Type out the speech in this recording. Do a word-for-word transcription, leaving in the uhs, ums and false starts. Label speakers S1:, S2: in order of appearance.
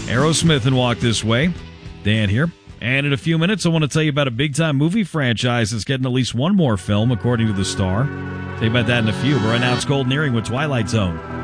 S1: Aerosmith and Walk This Way. Dan here. And in a few minutes, I want to tell you about a big-time movie franchise that's getting at least one more film, according to The Star. Tell you about that in a few. But right now, it's Golden Earring with Twilight Zone.